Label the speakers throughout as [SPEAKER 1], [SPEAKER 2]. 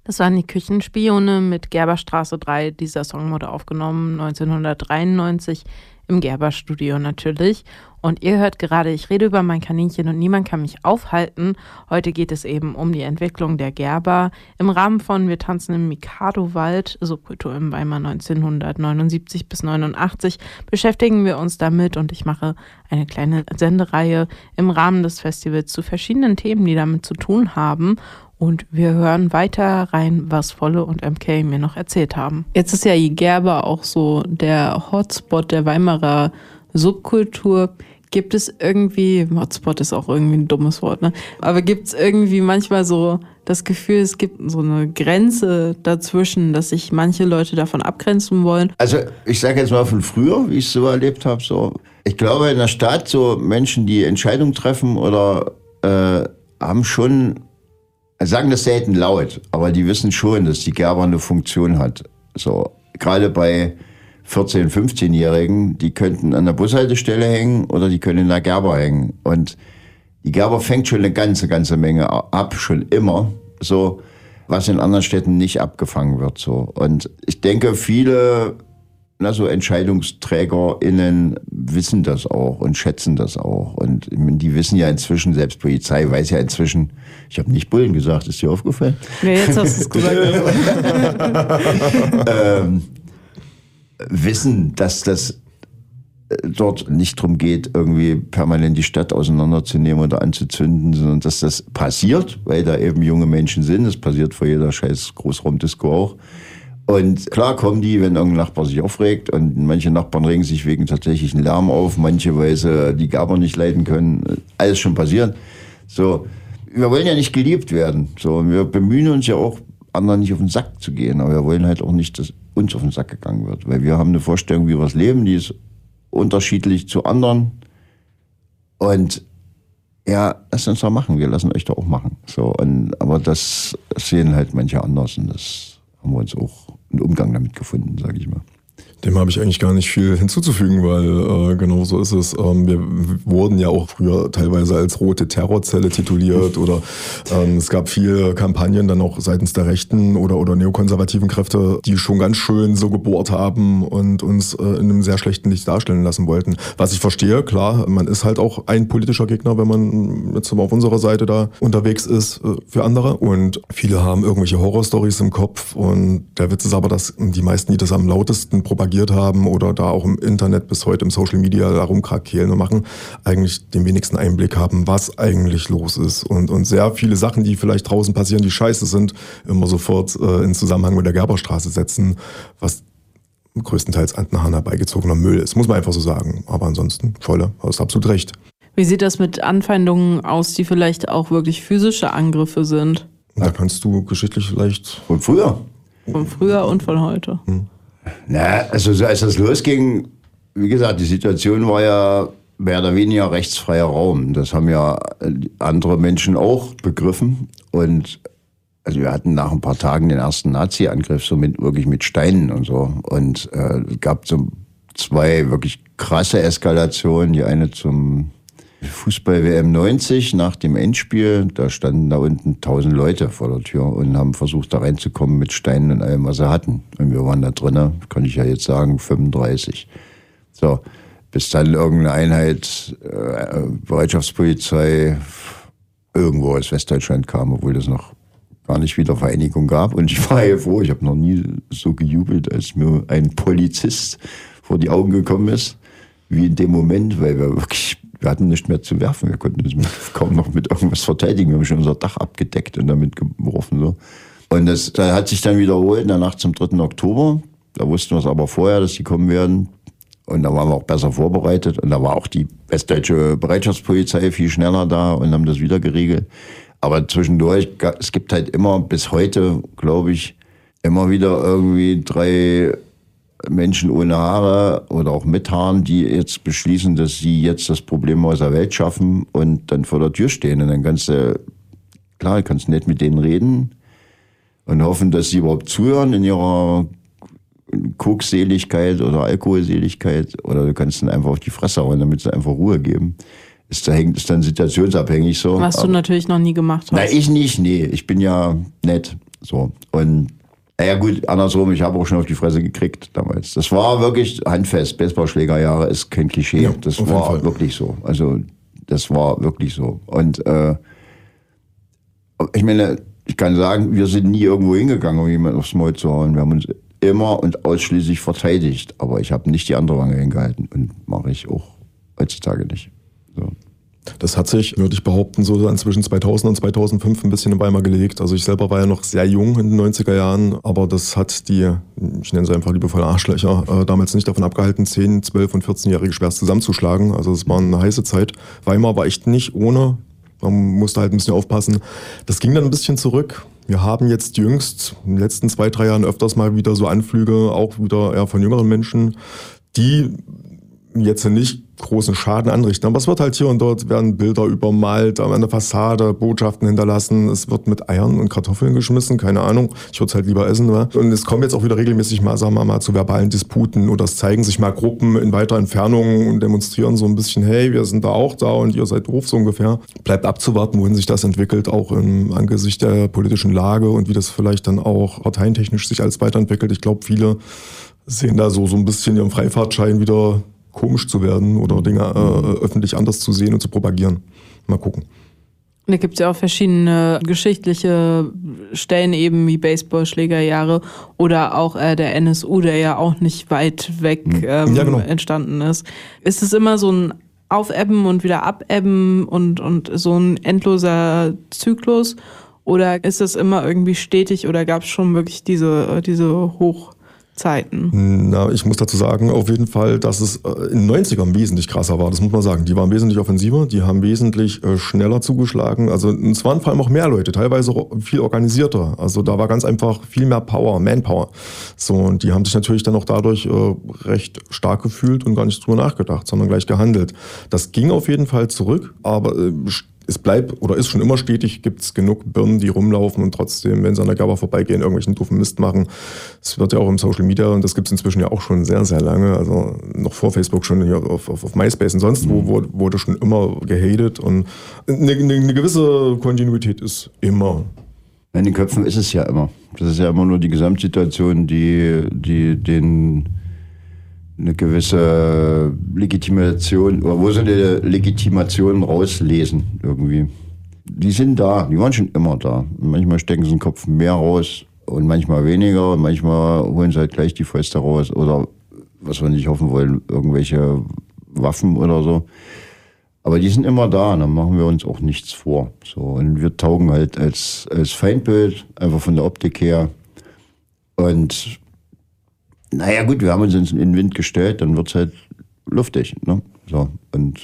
[SPEAKER 1] Das waren die Küchenspione mit Gerberstraße 3. Dieser Song wurde aufgenommen 1993 im Gerber-Studio natürlich. Und ihr hört gerade, ich rede über mein Kaninchen und niemand kann mich aufhalten. Heute geht es eben um die Entwicklung der Gerber im Rahmen von Wir tanzen im Mikado-Wald, Subkultur im Weimar 1979 bis 89, beschäftigen wir uns damit und ich mache eine kleine Sendereihe im Rahmen des Festivals zu verschiedenen Themen, die damit zu tun haben. Und wir hören weiter rein, was Volle und MK mir noch erzählt haben. Jetzt ist ja die Gerber auch so der Hotspot der Weimarer Subkultur. Gibt es irgendwie, Hotspot ist auch irgendwie ein dummes Wort, ne? Aber gibt es irgendwie manchmal so das Gefühl, es gibt so eine Grenze dazwischen, dass sich manche Leute davon abgrenzen wollen?
[SPEAKER 2] Also ich sage jetzt mal von früher, wie ich es so erlebt habe. So. Ich glaube in der Stadt so Menschen, die Entscheidungen treffen oder haben schon, sagen das selten laut, aber die wissen schon, dass die Gerber eine Funktion hat. So, gerade bei 14-, 15-Jährigen, die könnten an der Bushaltestelle hängen oder die können in der Gerber hängen. Und die Gerber fängt schon eine ganze Menge ab, schon immer, so, was in anderen Städten nicht abgefangen wird. So. Und ich denke, viele so EntscheidungsträgerInnen wissen das auch und schätzen das auch. Und die wissen ja inzwischen, selbst Polizei weiß ja inzwischen, ich habe nicht Bullen gesagt, ist dir aufgefallen?
[SPEAKER 1] Ja, jetzt hast du es gesagt.
[SPEAKER 2] Wissen, dass das dort nicht darum geht, irgendwie permanent die Stadt auseinanderzunehmen oder anzuzünden, sondern dass das passiert, weil da eben junge Menschen sind. Das passiert vor jeder scheiß Großraumdisco auch. Und klar kommen die, wenn irgendein Nachbar sich aufregt, und manche Nachbarn regen sich wegen tatsächlichen Lärm auf, manche, weil sie die Gerber nicht leiden können. Alles schon passiert. So, wir wollen ja nicht geliebt werden. So, wir bemühen uns ja auch, anderen nicht auf den Sack zu gehen, aber wir wollen halt auch nicht, dass uns auf den Sack gegangen wird, weil wir haben eine Vorstellung, wie wir das leben, die ist unterschiedlich zu anderen. Und ja, lasst uns doch machen, wir lassen euch doch auch machen. So, aber das sehen halt manche anders und das haben wir uns auch einen Umgang damit gefunden, sage ich mal.
[SPEAKER 3] Dem habe ich eigentlich gar nicht viel hinzuzufügen, weil genau so ist es. Wir wurden ja auch früher teilweise als rote Terrorzelle tituliert oder es gab viele Kampagnen dann auch seitens der rechten oder neokonservativen Kräfte, die schon ganz schön so gebohrt haben und uns in einem sehr schlechten Licht darstellen lassen wollten. Was ich verstehe, klar, man ist halt auch ein politischer Gegner, wenn man jetzt mal auf unserer Seite da unterwegs ist für andere, und viele haben irgendwelche Horrorstories im Kopf, und der Witz ist aber, dass die meisten, die das am lautesten propagiert haben oder da auch im Internet bis heute im Social Media da rumkrakehlen und machen, eigentlich den wenigsten Einblick haben, was eigentlich los ist. Und sehr viele Sachen, die vielleicht draußen passieren, die scheiße sind, immer sofort in Zusammenhang mit der Gerberstraße setzen, was größtenteils an den Hahn herbeigezogener Müll ist, muss man einfach so sagen. Aber ansonsten, Volle, du hast absolut recht.
[SPEAKER 1] Wie sieht das mit Anfeindungen aus, die vielleicht auch wirklich physische Angriffe sind?
[SPEAKER 3] Da kannst du geschichtlich vielleicht...
[SPEAKER 2] Von früher?
[SPEAKER 1] Von früher und von heute.
[SPEAKER 2] Na, also als das losging, wie gesagt, die Situation war ja mehr oder weniger rechtsfreier Raum. Das haben ja andere Menschen auch begriffen. Und also wir hatten nach ein paar Tagen den ersten Nazi-Angriff, so wirklich mit Steinen und so. Und es gab so 2 wirklich krasse Eskalationen. Die eine zum Fußball-WM 90 nach dem Endspiel. Da standen da unten 1000 Leute vor der Tür und haben versucht, da reinzukommen mit Steinen und allem, was sie hatten. Und wir waren da drinnen, kann ich ja jetzt sagen, 35. So, bis dann irgendeine Einheit, Bereitschaftspolizei, irgendwo aus Westdeutschland kam, obwohl das noch gar nicht Wiedervereinigung gab. Und ich war ja froh, ich habe noch nie so gejubelt, als mir ein Polizist vor die Augen gekommen ist, wie in dem Moment, weil wir hatten nichts mehr zu werfen. Wir konnten uns kaum noch mit irgendwas verteidigen. Wir haben schon unser Dach abgedeckt und damit geworfen. So. Und das hat sich dann wiederholt in der Nacht zum 3. Oktober. Da wussten wir es aber vorher, dass die kommen werden. Und da waren wir auch besser vorbereitet. Und da war auch die westdeutsche Bereitschaftspolizei viel schneller da und haben das wieder geregelt. Aber zwischendurch, es gibt halt immer, bis heute, glaube ich, immer wieder irgendwie 3 Menschen ohne Haare oder auch mit Haaren, die jetzt beschließen, dass sie jetzt das Problem aus der Welt schaffen und dann vor der Tür stehen. Und dann kannst du nett mit denen reden und hoffen, dass sie überhaupt zuhören in ihrer Kokseligkeit oder Alkoholseligkeit, oder du kannst dann einfach auf die Fresse hauen, damit sie einfach Ruhe geben. Ist dann situationsabhängig so.
[SPEAKER 1] Was du natürlich noch nie gemacht hast.
[SPEAKER 2] Na, ich nicht, nee. Ich bin ja nett. So. Und ja gut, andersrum, ich habe auch schon auf die Fresse gekriegt damals. Das war wirklich handfest. Baseballschlägerjahre ist kein Klischee. Ja, das war wirklich so. Also das war wirklich so. Und ich meine, ich kann sagen, wir sind nie irgendwo hingegangen, um jemanden aufs Maul zu hauen. Wir haben uns immer und ausschließlich verteidigt. Aber ich habe nicht die andere Wange hingehalten und mache ich auch heutzutage nicht. So.
[SPEAKER 3] Das hat sich, würde ich behaupten, so zwischen 2000 und 2005 ein bisschen in Weimar gelegt. Also ich selber war ja noch sehr jung in den 90er Jahren, aber das hat die, ich nenne sie einfach liebevoll Arschlöcher, damals nicht davon abgehalten, 10, 12 und 14-Jährige schwerst zusammenzuschlagen. Also es war eine heiße Zeit. Weimar war echt nicht ohne, man musste halt ein bisschen aufpassen. Das ging dann ein bisschen zurück. Wir haben jetzt jüngst, in den letzten 2, 3 Jahren öfters mal wieder so Anflüge, auch wieder eher von jüngeren Menschen, die jetzt nicht großen Schaden anrichten. Aber es wird halt hier und dort, werden Bilder übermalt, an der Fassade, Botschaften hinterlassen. Es wird mit Eiern und Kartoffeln geschmissen, keine Ahnung. Ich würde es halt lieber essen. Ne? Und es kommen jetzt auch wieder regelmäßig mal, sagen wir mal, zu verbalen Disputen oder es zeigen sich mal Gruppen in weiter Entfernung und demonstrieren so ein bisschen, hey, wir sind da auch da und ihr seid doof, so ungefähr. Bleibt abzuwarten, wohin sich das entwickelt, auch im Angesicht der politischen Lage und wie das vielleicht dann auch parteientechnisch sich alles weiterentwickelt. Ich glaube, viele sehen da so ein bisschen ihren Freifahrtschein wieder komisch zu werden oder Dinge öffentlich anders zu sehen und zu propagieren. Mal gucken.
[SPEAKER 1] Da gibt es ja auch verschiedene geschichtliche Stellen eben wie Baseballschlägerjahre oder auch der NSU, der ja auch nicht weit weg genau. entstanden ist. Ist es immer so ein Aufebben und wieder Abebben und so ein endloser Zyklus oder ist es immer irgendwie stetig oder gab es schon wirklich diese Hochzeiten?
[SPEAKER 3] Na, ich muss dazu sagen, auf jeden Fall, dass es in den 90ern wesentlich krasser war, das muss man sagen. Die waren wesentlich offensiver, die haben wesentlich schneller zugeschlagen. Also es waren vor allem auch mehr Leute, teilweise viel organisierter. Also da war ganz einfach viel mehr Power, Manpower. So, und die haben sich natürlich dann auch dadurch recht stark gefühlt und gar nicht drüber nachgedacht, sondern gleich gehandelt. Das ging auf jeden Fall zurück, aber es bleibt oder ist schon immer stetig, gibt es genug Birnen, die rumlaufen und trotzdem, wenn sie an der Gerber vorbeigehen, irgendwelchen doofen Mist machen. Es wird ja auch im Social Media, und das gibt es inzwischen ja auch schon sehr, sehr lange, also noch vor Facebook schon hier auf MySpace und sonst wo wurde schon immer gehatet und eine gewisse Kontinuität ist immer.
[SPEAKER 2] In den Köpfen ist es ja immer. Das ist ja immer nur die Gesamtsituation, die eine gewisse Legitimation, oder wo sie eine Legitimation rauslesen irgendwie. Die sind da, die waren schon immer da. Manchmal stecken sie den Kopf mehr raus und manchmal weniger und manchmal holen sie halt gleich die Fäuste raus oder, was wir nicht hoffen wollen, irgendwelche Waffen oder so. Aber die sind immer da, und dann machen wir uns auch nichts vor. So, und wir taugen halt als Feindbild, einfach von der Optik her. Und naja gut, wir haben uns in den Wind gestellt, dann wird es halt luftig. Ne? So, und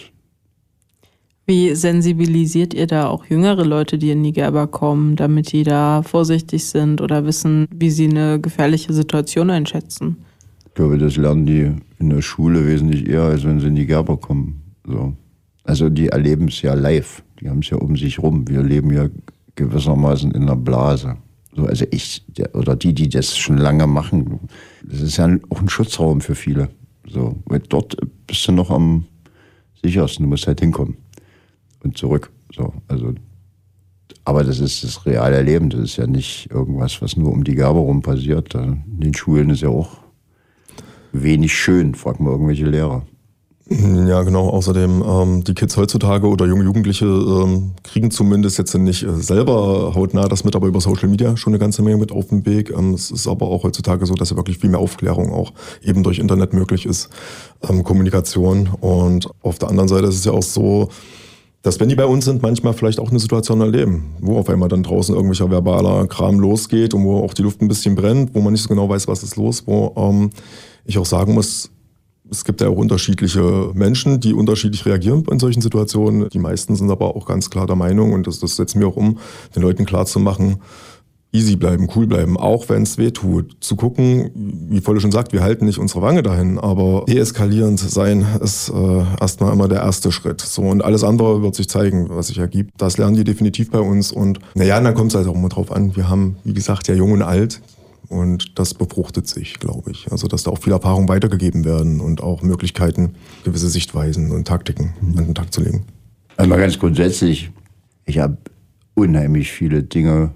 [SPEAKER 1] wie sensibilisiert ihr da auch jüngere Leute, die in die Gerber kommen, damit die da vorsichtig sind oder wissen, wie sie eine gefährliche Situation einschätzen?
[SPEAKER 2] Ich glaube, das lernen die in der Schule wesentlich eher, als wenn sie in die Gerber kommen. So. Also die erleben es ja live, die haben es ja um sich rum. Wir leben ja gewissermaßen in einer Blase. So, also oder die das schon lange machen, das ist ja auch ein Schutzraum für viele. So, weil dort bist du noch am sichersten, du musst halt hinkommen und zurück. So, also, aber das ist das reale Leben, das ist ja nicht irgendwas, was nur um die Gerber rum passiert. In den Schulen ist ja auch wenig schön, frag mal irgendwelche Lehrer.
[SPEAKER 3] Ja, genau. Außerdem, die Kids heutzutage oder junge Jugendliche kriegen zumindest jetzt nicht selber hautnah das mit, aber über Social Media schon eine ganze Menge mit auf den Weg. Es ist aber auch heutzutage so, dass ja wirklich viel mehr Aufklärung auch eben durch Internet möglich ist, Kommunikation. Und auf der anderen Seite ist es ja auch so, dass wenn die bei uns sind, manchmal vielleicht auch eine Situation erleben, wo auf einmal dann draußen irgendwelcher verbaler Kram losgeht und wo auch die Luft ein bisschen brennt, wo man nicht so genau weiß, was ist los, wo ich auch sagen muss, es gibt ja auch unterschiedliche Menschen, die unterschiedlich reagieren in solchen Situationen. Die meisten sind aber auch ganz klar der Meinung, und das setzen wir auch um, den Leuten klar zu machen, easy bleiben, cool bleiben, auch wenn es weh tut. Zu gucken, wie Volle schon sagt, wir halten nicht unsere Wange dahin, aber deeskalierend sein ist erstmal immer der erste Schritt. So, und alles andere wird sich zeigen, was sich ergibt. Das lernen die definitiv bei uns. Und naja, dann kommt es halt auch immer drauf an. Wir haben, wie gesagt, ja jung und alt. Und das befruchtet sich, glaube ich. Also, dass da auch viel Erfahrung weitergegeben werden und auch Möglichkeiten, gewisse Sichtweisen und Taktiken an den Tag zu legen.
[SPEAKER 2] Also mal ganz grundsätzlich, ich habe unheimlich viele Dinge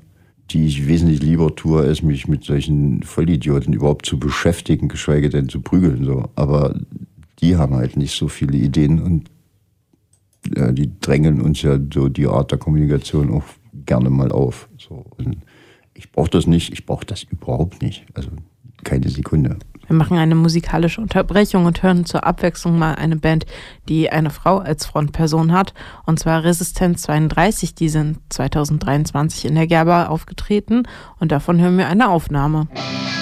[SPEAKER 2] die ich wesentlich lieber tue, als mich mit solchen Vollidioten überhaupt zu beschäftigen, geschweige denn zu prügeln. So. Aber die haben halt nicht so viele Ideen und die drängeln uns ja so die Art der Kommunikation auch gerne mal auf. So. Und ich brauche das nicht, ich brauche das überhaupt nicht. Also keine Sekunde.
[SPEAKER 1] Wir machen eine musikalische Unterbrechung und hören zur Abwechslung mal eine Band, die eine Frau als Frontperson hat, und zwar Resistance 32. Die sind 2023 in der Gerber aufgetreten und davon hören wir eine Aufnahme.